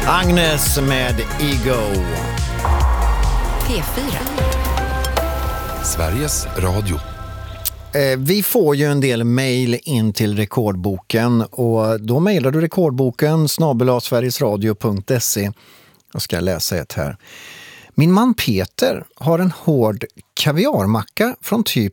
Agnes med Ego. P4. Sveriges Radio. Vi får ju en del mejl in till Rekordboken och då mejlar du rekordboken @sverigesradio.se. Jag ska läsa ett här. Min man Peter har en hård kaviarmacka från typ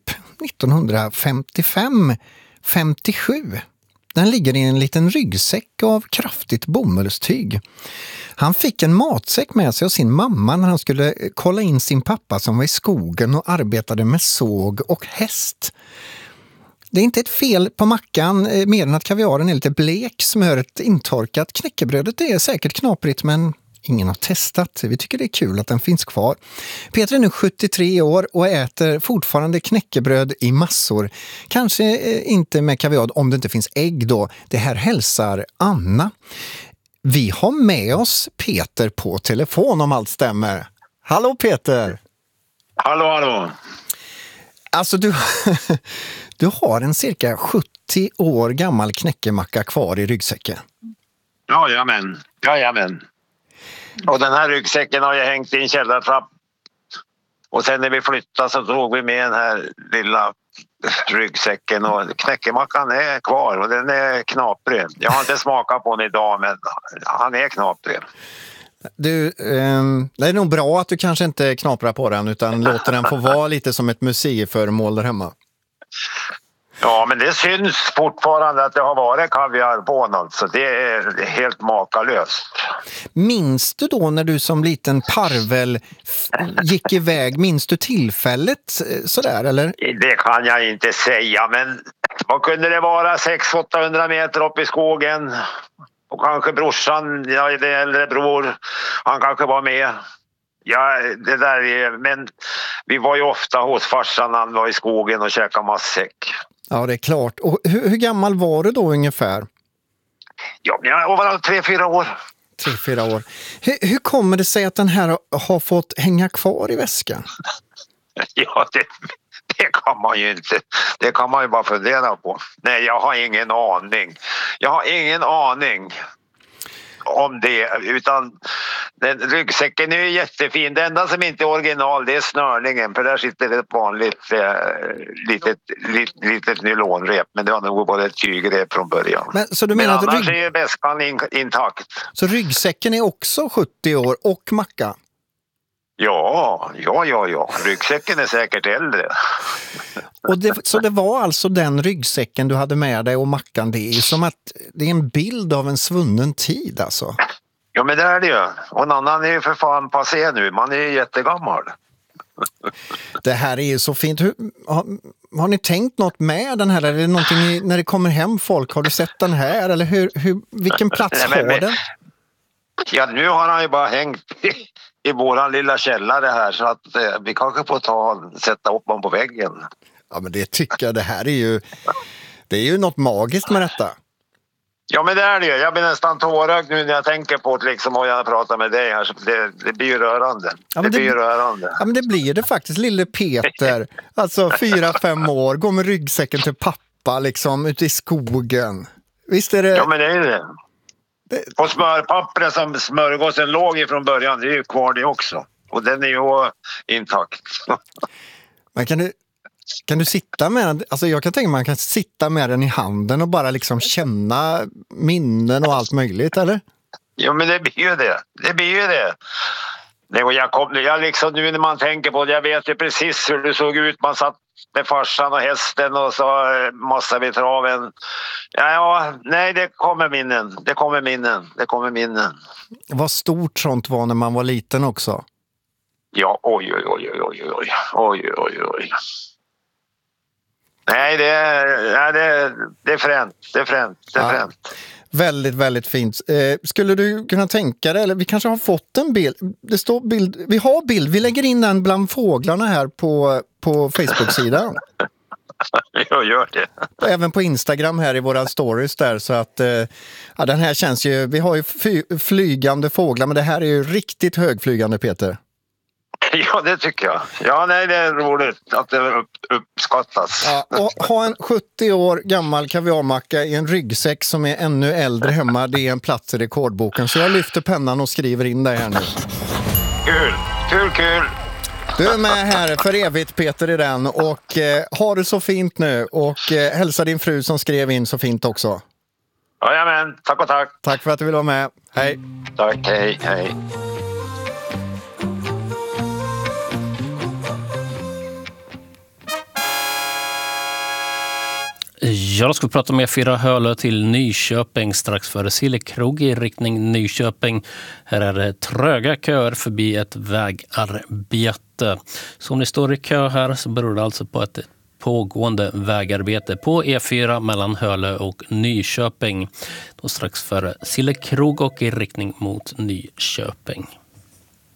1955-57. Den ligger i en liten ryggsäck av kraftigt bomullstyg. Han fick en matsäck med sig av sin mamma när han skulle kolla in sin pappa som var i skogen och arbetade med såg och häst. Det är inte ett fel på mackan mer än att kaviaren är lite blek, smöret intorkat. Knäckebrödet är säkert knaprigt men ingen har testat. Vi tycker det är kul att den finns kvar. Peter är nu 73 år och äter fortfarande knäckebröd i massor. Kanske inte med kaviar om det inte finns ägg då. Det här hälsar Anna. Vi har med oss Peter på telefon om allt stämmer. Hallå Peter! Hallå. Alltså du har en cirka 70 år gammal knäckemacka kvar i ryggsäcken. Jajamän. Och den här ryggsäcken har jag hängt i en källartrapp. Och sen när vi flyttade så drog vi med den här lilla ryggsäcken och knäckemackan är kvar och den är knaprig. Jag har inte smakat på den idag men han är knaprig. Du, det är nog bra att du kanske inte knaprar på den utan låter den få vara lite som ett museiföremål där hemma. Ja, men det syns fortfarande att det har varit kaviar på något, så det är helt makalöst. Minns du då när du som liten parvel gick iväg, minns du tillfället sådär eller? Det kan jag inte säga, men vad kunde det vara? 600-800 meter upp i skogen. Och kanske brorsan, ja, det äldre bror, han kanske var med. Ja, det där är, men vi var ju ofta hos farsan, han var i skogen och käkade massäck. Ja, det är klart. Och hur gammal var du då ungefär? Ja, jag var 3-4 år. 3-4 år. Hur kommer det sig att den här har fått hänga kvar i väskan? Ja, det kan man ju inte. Det kan man ju bara fundera på. Nej, jag har ingen aning om det, utan den ryggsäcken är ju jättefin. Det enda som inte är original det är snörningen, för där sitter ett vanligt litet nylonrep, men det var nog bara ett tygrep från början. Men, så du menar att annars är väskan intakt. Så ryggsäcken är också 70 år och macka? Ja. Ryggsäcken är säkert äldre. Så det var alltså den ryggsäcken du hade med dig och mackan. Det är som att det är en bild av en svunnen tid alltså. Ja, men det är det ju. Och en annan är ju för fan passé nu. Man är ju jättegammal. Det här är ju så fint. Har ni tänkt något med den här? Är det någonting när det kommer hem folk? Har du sett den här? Eller vilken plats har den? Ja, nu har han ju bara hängt i våran lilla källare här, så att vi kanske får sätta upp honom på väggen. Ja, men det tycker jag, det är ju något magiskt med detta. Ja, men det är det ju. Jag blir nästan tårögd nu när jag tänker på det liksom, och jag pratar med dig här, så det blir ju rörande. Ja, det blir ju rörande. Ja, men det blir det faktiskt. Lille Peter, alltså 4-5 år, går med ryggsäcken till pappa liksom ute i skogen. Visst är det? Ja, men det är det. Och smörpappret som smörgåsen låg i från början, det är ju kvar det också. Och den är ju intakt. Men kan du sitta med den? Alltså jag kan tänka man kan sitta med den i handen och bara liksom känna minnen och allt möjligt, eller? Ja, men det blir ju det. Nej, och jag liksom, nu när man tänker på det, jag vet ju precis hur det såg ut. Man satt med farsan och hästen och så massa vid traven. Nej, det kommer minnen. Vad stort sånt var när man var liten också. Ja, oj. Nej, det är fränt. Det är fränt. Väldigt, väldigt fint. Skulle du kunna tänka dig, eller vi kanske har fått en bild. Det står bild, vi har bild. Vi lägger in den bland fåglarna här på Facebook-sidan. Jag gör det. Även på Instagram här i våra stories där, så att den här känns ju, vi har ju flygande fåglar, men det här är ju riktigt högflygande, Peter. Ja, det tycker jag. Ja, nej, det är roligt att det uppskattas. Ja, och ha en 70 år gammal kaviarmacka i en ryggsäck som är ännu äldre hemma, det är en plats i rekordboken. Så jag lyfter pennan och skriver in det här nu. Kul. Du är med här för evigt, Peter, i den. Och ha det så fint nu. Och hälsa din fru som skrev in så fint också. Jajamän, tack och tack. Tack för att du vill vara med. Hej. Tack, hej. Jag ska prata med E4 Hölö till Nyköping strax före Sillekrog i riktning Nyköping. Här är det tröga köer förbi ett vägarbete. Så om ni står i kö här så beror det alltså på ett pågående vägarbete på E4 mellan Hölö och Nyköping. Då strax före Sillekrog och i riktning mot Nyköping.